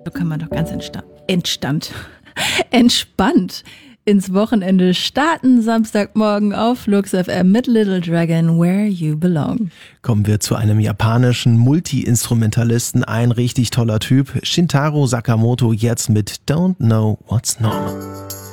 So kann man doch ganz entspannt ins Wochenende starten. Samstagmorgen auf Lux FM mit Little Dragon, Where You Belong. Kommen wir zu einem japanischen Multi-Instrumentalisten, ein richtig toller Typ. Shintaro Sakamoto jetzt mit Don't Know What's Normal.